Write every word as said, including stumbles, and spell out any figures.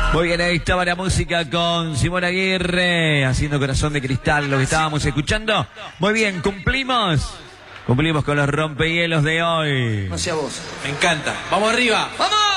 Muy bien, ahí estaba la música con Simón Aguirre, haciendo Corazón de Cristal, lo que estábamos escuchando. Muy bien, cumplimos. Cumplimos con los rompehielos de hoy. No sea vos. Me encanta. ¡Vamos arriba! ¡Vamos!